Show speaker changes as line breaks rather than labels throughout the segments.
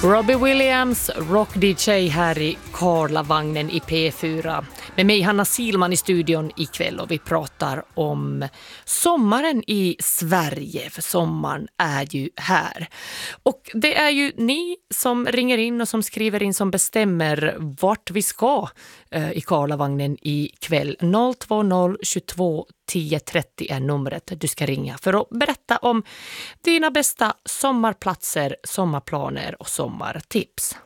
Robbie Williams, rock-DJ här i Karlavagnen i P4. Med mig Hanna Silman i studion ikväll och vi pratar om sommaren i Sverige. För sommaren är ju här. Och det är ju ni som ringer in och som skriver in som bestämmer vart vi ska i Karlavagnen ikväll. 020 22 10 30 är numret du ska ringa för att berätta om dina bästa sommarplatser, sommarplaner och sommartips.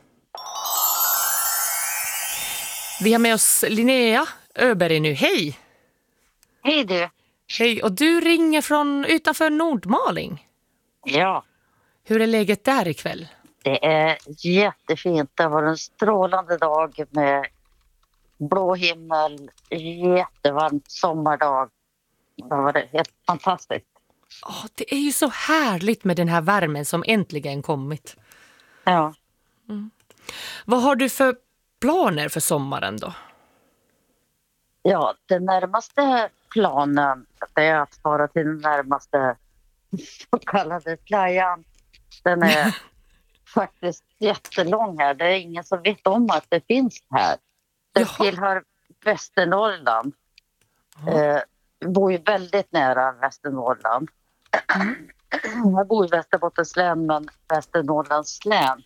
Vi har med oss Linnea Öberg nu. Hej!
Hej du!
Hej, och du ringer från utanför Nordmaling.
Ja,
Hur är läget där ikväll?
det är jättefint. Det var en strålande dag med blå himmel, jättevarmt sommardag. Det var helt fantastiskt.
Det är ju så härligt med den här värmen som äntligen kommit.
Ja.
Vad har du för planer för sommaren då?
Ja, den närmaste planen det är att fara till den närmaste så kallade playan. Den är faktiskt jättelång här. Det är ingen som vet om att det finns här. Den tillhör Västernorrland. Jag bor ju väldigt nära Västernorrland. Jag bor i Västerbottens län, men Västernorrlands län.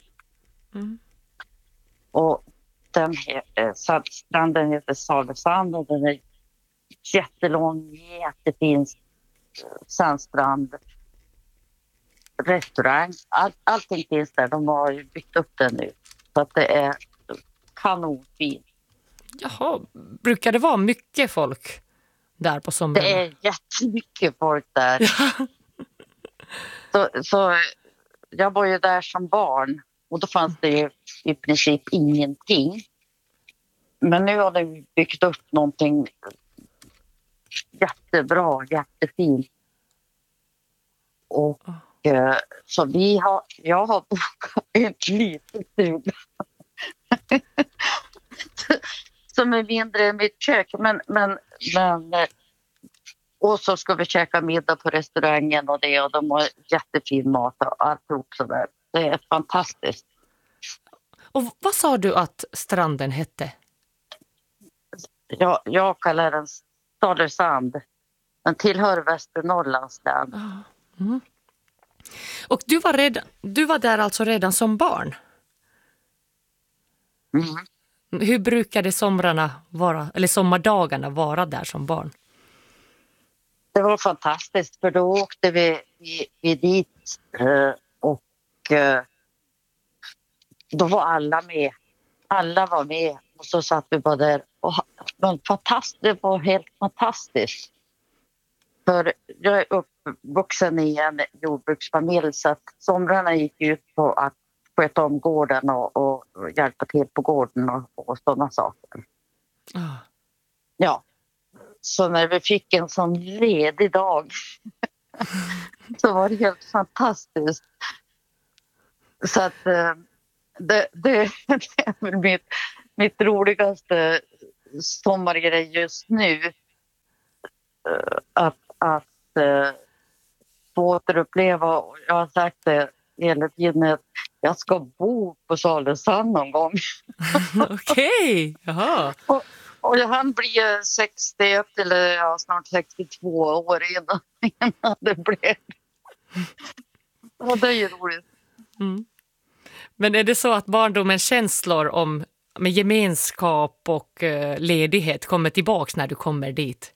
Och stranden heter Salesand och den är jättelång, jättefin sandstrand. Restaurang, allting finns där. De har ju byggt upp den nu. Så att det är kanonfint.
Jaha, brukar det vara mycket folk där på sommaren?
Det är jättemycket folk där. så jag var ju där som barn och då fanns det ju i princip ingenting. Men nu har de byggt upp någonting jättebra, jättefint. Och så jag har bokat ett litet stuga som är mindre än mitt kök. Men och så ska vi käka middag på restaurangen och de har jättefin mat och alltihop sådär. Det är fantastiskt.
Och vad sa du att stranden hette?
Jag kallar den Salesand. Den tillhör Västernorrlands län.
Och du var där alltså redan som barn? Hur brukade sommardagarna vara där som barn?
Det var fantastiskt för då åkte vi dit och då var alla med. Alla var med och så satt vi bara där. Och det var helt fantastiskt. För jag är uppvuxen i en jordbruksfamilj så att somrarna gick ut på att sköta om gården och hjälpa till på gården och sådana saker. Ja, så när vi fick en sån ledig dag så var det helt fantastiskt. Så att det är väl mitt roligaste sommargrej just nu. Att få återuppleva, och jag har sagt det hela tiden att jag ska bo på Salesand någon gång.
Okej, jaha.
Och jag bli 61 eller snart 62 år innan det blev. Och det är ju roligt.
Men är det så att barndomens känslor med gemenskap och ledighet kommer tillbaks när du kommer dit?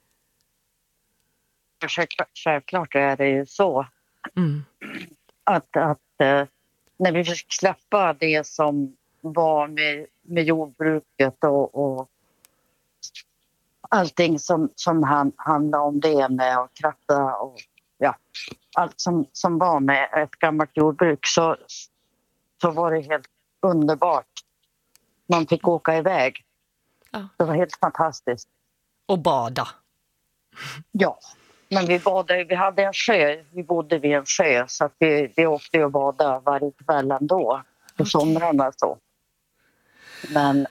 Självklart är det ju så. Att när vi fick släppa det som var med jordbruket och allting som handlade om det med att kratta och allt som var med ett gammalt jordbruk så var det helt underbart. Man fick åka iväg. Ja. Det var helt fantastiskt.
Och bada.
Ja, men vi hade en sjö. Vi bodde vid en sjö så att vi åkte och badade varje kväll ändå. På somrarna så. Men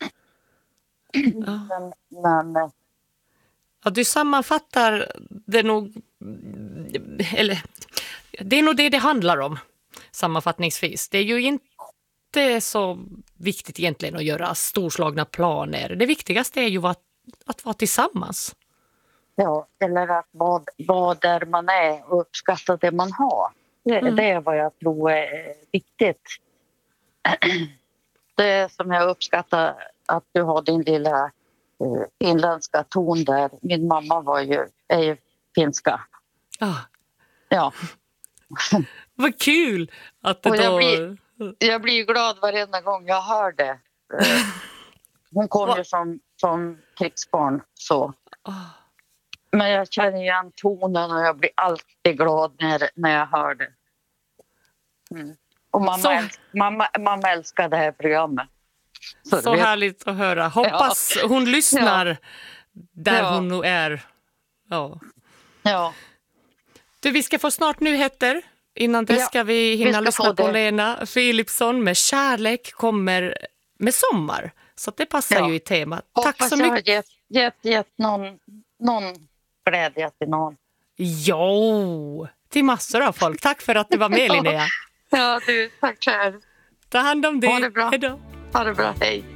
du sammanfattar det nog, eller det är nog det handlar om sammanfattningsvis. Det är ju inte det är så viktigt egentligen att göra storslagna planer. Det viktigaste är ju att vara tillsammans.
Ja, eller att vara där man är och uppskatta det man har. Det är vad jag tror är viktigt. Det är som jag uppskattar att du har din lilla finländska ton där. Min mamma är ju finska.
Ah,
Ja.
vad kul att det
Och
då...
jag blir glad varenda gång jag hör det. Hon kom ju som krigsbarn så. Men jag känner igen tonen och jag blir alltid glad när jag hör det. Och mamma älskar det här programmet.
Så härligt att höra. Hoppas hon lyssnar där hon nu är. Ja. Du, vi ska få snart nyheter. Innan det ska vi hinna lyssna på Lena Philipsson med Kärlek kommer med sommar. Så det passar ju i temat. Tack så mycket.
Hoppas jag har gett någon glädje till någon.
Jo, till massor av folk. Tack för att du var med, Linnea.
Ja, du, tack själv.
Ta hand om dig.
Ha det bra.
Hejdå.
Ha det bra, hej.